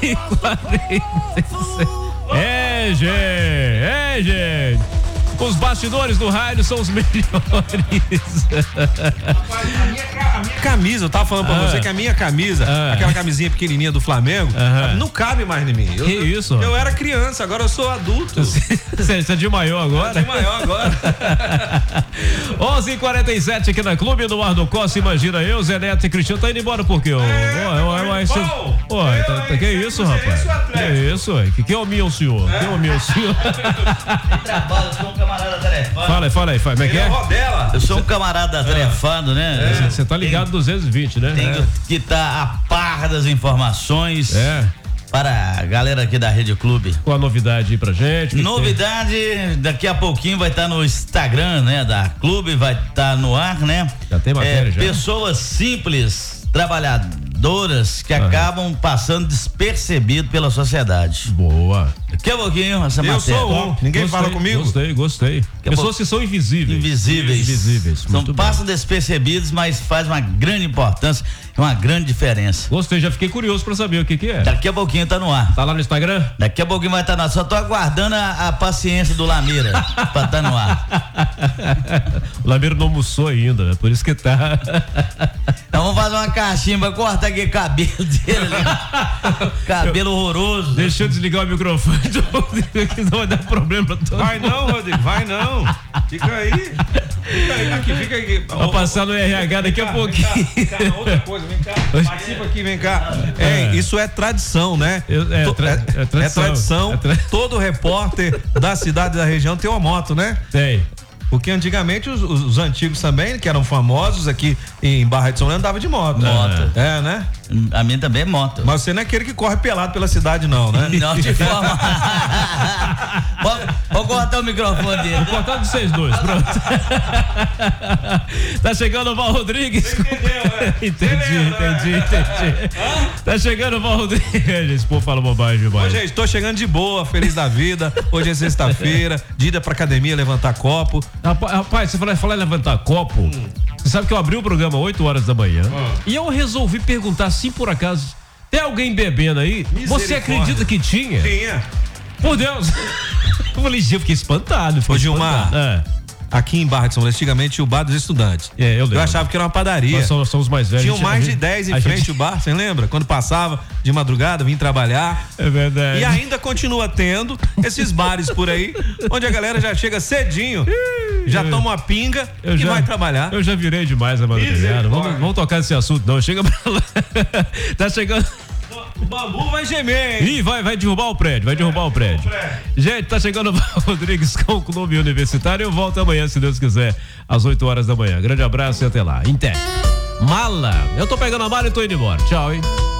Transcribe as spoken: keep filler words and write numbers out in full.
e quarenta e seis. É, gente, é, gente. Os bastidores do rádio são os melhores. Rapaz, a minha, a minha camisa, eu tava falando pra ah, você que a minha camisa, ah, aquela camisinha pequenininha do Flamengo, ah, não cabe mais em mim. Eu, que isso? Eu, eu era criança, agora eu sou adulto. Você é de maior agora? É de maior agora. onze e quarenta e sete aqui na Clube do Ar do Costa, imagina eu, Zé Neto e Cristiano, tá indo embora por quê? É, Ué, que isso, rapaz? Que isso, ué? Que que é o meu senhor? Que é o meu senhor? Trabalho, sou um camarada tarefado. Fala aí, fala aí, fala. Como é que é? Eu sou um camarada atarefado, né? Você tá ligado Tem, duzentos e vinte, né? Tenho é. que estar tá a par das informações. É. Para a galera aqui da Rede Clube. Qual a novidade aí pra gente? Que novidade, que daqui a pouquinho vai estar tá no Instagram, né? Da Clube, vai estar tá no ar, né? Já tem matéria é, já. Pessoas simples, trabalhadoras que uhum. acabam passando despercebido pela sociedade. Boa. Daqui a pouquinho essa Eu matéria. Eu sou um. Ninguém gostei, fala comigo? Gostei, gostei. Pessoas que são invisíveis. Invisíveis. Invisíveis. Não passam despercebidos, mas faz uma grande importância, uma grande diferença. Gostei, já fiquei curioso pra saber o que que é. Daqui a pouquinho tá no ar. Tá lá no Instagram? Daqui a pouquinho vai estar tá no ar. Só tô aguardando a, a paciência do Lameira pra tá no ar. O Lameira não almoçou ainda, é por isso que tá. Então vamos fazer uma caixinha pra cortar aquele cabelo dele. Cabelo horroroso. Deixa eu desligar o microfone do Rodrigo, que não vai dar problema pra todo Vai não, Rodrigo, vai não. Fica aí. Fica aí, aqui, fica aí. Vou passar no R H daqui a pouquinho. Vem cá, vem cá, outra coisa, vem cá. Participa aqui, vem cá. É, é. Isso é tradição, né? É, é, tra é, é tradição. É tradição. É tra... Todo repórter da cidade e da região tem uma moto, né? Tem. Porque antigamente os, os, os antigos também, que eram famosos aqui em Barra de São Leandro, andavam de moto. Moto. É, né? A minha também é moto. Mas você não é aquele que corre pelado pela cidade, não, né? Não, de forma. vou, vou cortar o microfone dele. Vou cortar de vocês dois, pronto. Tá chegando o Val Rodrigues. Você entendeu, né? Entendi, entendi, entendi. Tá chegando o Val Rodrigues. Esse povo fala bobagem demais. Ô, gente, tô chegando de boa, feliz da vida. Hoje é sexta-feira, dia pra academia levantar copo. Rapaz, rapaz você falou, falar em levantar copo. Hum. Você sabe que eu abri o programa oito horas da manhã hum. e eu resolvi perguntar se por acaso tem alguém bebendo aí. Você acredita que tinha? Tinha. Por Deus. Eu falei, eu fiquei espantado. Ô, Gilmar, é. aqui em Barra de São Leandro, antigamente tinha o bar dos estudantes. É, eu, eu achava que era uma padaria. Nós somos, somos mais velhos. Tinham mais de dez em frente gente... o bar, você lembra? Quando passava de madrugada, vim trabalhar. É verdade. E ainda continua tendo esses bares por aí, onde a galera já chega cedinho, já toma uma pinga eu e já, vai trabalhar. Eu já virei demais a madrugada. Vamos, vamos tocar nesse assunto, não. Chega pra lá. Tá chegando. O bambu vai gemer, hein? Ih, vai, vai derrubar o prédio, vai derrubar é, o prédio. prédio. Gente, tá chegando o Rodrigues com o Clube Universitário. Eu volto amanhã, se Deus quiser, às oito horas da manhã. Grande abraço e até lá. Em Té. Mala. Eu tô pegando a mala e tô indo embora. Tchau, hein?